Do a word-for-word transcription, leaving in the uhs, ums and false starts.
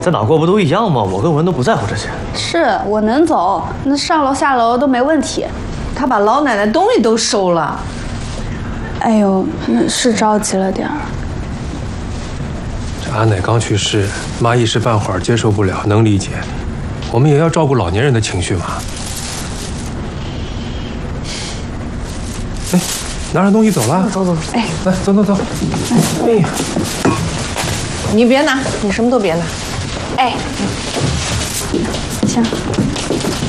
在哪过不都一样吗？我跟文都不在乎这些。 是我能走，那上楼下楼都没问题。 他把老奶奶东西都收了。 哎呦，那是着急了点儿。 这阿奶刚去世，妈一时半会儿接受不了，能理解。我们也要照顾老年人的情绪嘛。哎，拿上东西走了。 走走走，哎， 来，走走走。哎呀， 你别拿，你什么都别拿。 哎，行。